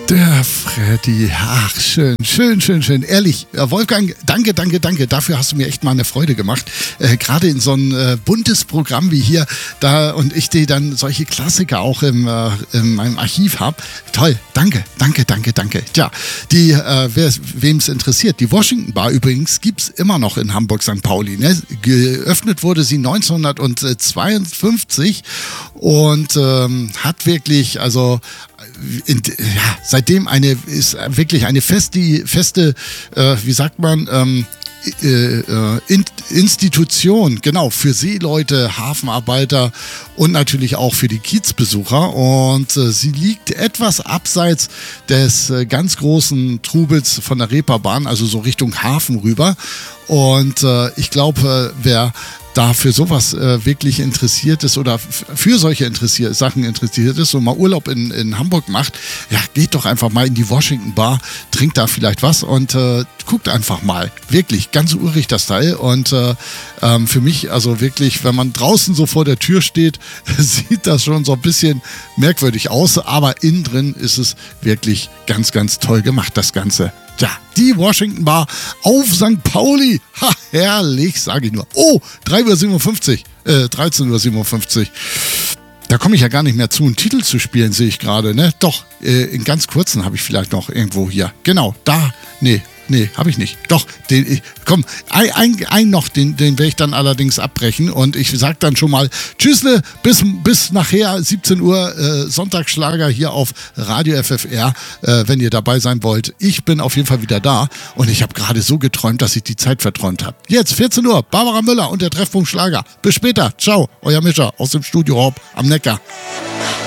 Der Freddy, ach schön, schön, schön, schön, ehrlich, Wolfgang, danke, dafür hast du mir echt mal eine Freude gemacht, gerade in so ein buntes Programm wie hier, da und ich die dann solche Klassiker auch in meinem Archiv habe, toll, danke, tja, wem es interessiert, die Washington Bar übrigens gibt's immer noch in Hamburg St. Pauli, ne? Geöffnet wurde sie 1952 und hat wirklich, also seitdem ist wirklich eine feste, wie sagt man, Institution, genau, für Seeleute, Hafenarbeiter und natürlich auch für die Kiezbesucher. Und sie liegt etwas abseits des ganz großen Trubels von der Reeperbahn, also so Richtung Hafen rüber. Und ich glaube, wer da für sowas wirklich interessiert ist oder für solche Sachen interessiert ist und mal Urlaub in Hamburg macht, ja, geht doch einfach mal in die Washington Bar, trinkt da vielleicht was und guckt einfach mal. Wirklich, ganz urig das Teil und für mich, also wirklich, wenn man draußen so vor der Tür steht, sieht das schon so ein bisschen merkwürdig aus, aber innen drin ist es wirklich ganz, ganz toll gemacht, das Ganze. Ja, die Washington Bar auf St. Pauli. Ha, herrlich, sage ich nur. Oh, 13:57 Uhr. Da komme ich ja gar nicht mehr zu, einen Titel zu spielen, sehe ich gerade, ne? Doch, in ganz kurzen habe ich vielleicht noch irgendwo hier. Genau, da, nee, habe ich nicht. Doch, einen noch, den werde ich dann allerdings abbrechen und ich sage dann schon mal Tschüssle, bis nachher 17 Uhr Sonntagsschlager hier auf Radio FFR, wenn ihr dabei sein wollt. Ich bin auf jeden Fall wieder da und ich habe gerade so geträumt, dass ich die Zeit verträumt habe. Jetzt 14 Uhr, Barbara Müller und der Treffpunkt Schlager. Bis später, ciao, euer Mischer aus dem Studio Hop am Neckar.